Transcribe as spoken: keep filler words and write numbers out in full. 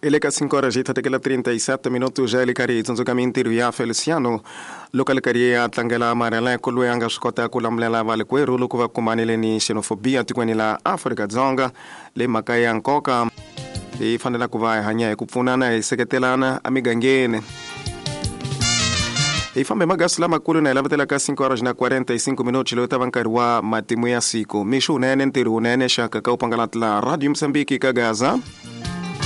Ele ka cinco horas e trinta e sete minutos já ele cari tsunzukamenti ya Feliciano local cari atangela amarela kulwe anga skota kulamlela vale kweru lukuva kumanile ni xenofobia tikweni la Afrika Dzonga le makaya nkoka e fanela kuva hanya ku pfunana e seketelana amigangene e fambe magasla makulu na lavatela ka cinco horas na quarenta e cinco minutos lo tava nkari wa matimu ya siku mishu nene ntiru nene shaka ka upangalatla Radio Msambiki ka Gaza